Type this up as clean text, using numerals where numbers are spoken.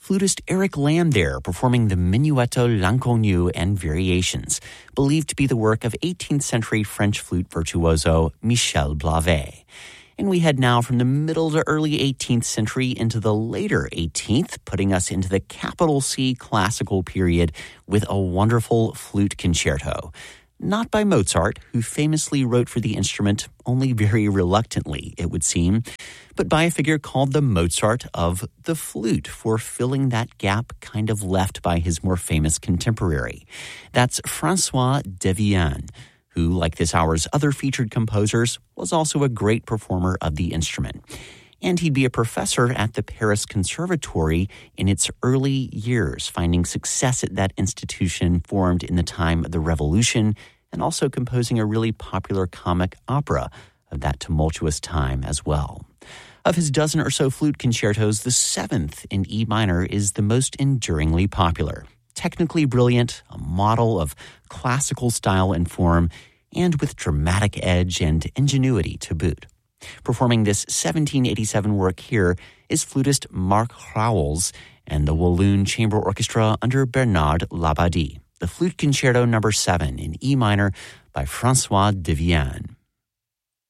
Flutist Eric Lamb there performing the Minuetto L'Inconnu and variations, believed to be the work of 18th century French flute virtuoso Michel Blavet. And we head now from the middle to early 18th century into the later 18th, putting us into the capital C classical period with a wonderful flute concerto. Not by Mozart, who famously wrote for the instrument only very reluctantly, it would seem, but by a figure called the Mozart of the flute for filling that gap kind of left by his more famous contemporary. That's François Devienne, who, like this hour's other featured composers, was also a great performer of the instrument. And he'd be a professor at the Paris Conservatory in its early years, finding success at that institution formed in the time of the Revolution, and also composing a really popular comic opera of that tumultuous time as well. Of his dozen or so flute concertos, the seventh in E minor is the most enduringly popular. Technically brilliant, a model of classical style and form, and with dramatic edge and ingenuity to boot. Performing this 1787 work here is flutist Marc Rawels and the Walloon Chamber Orchestra under Bernard Labadie. The Flute Concerto No. 7 in E minor by François Devienne.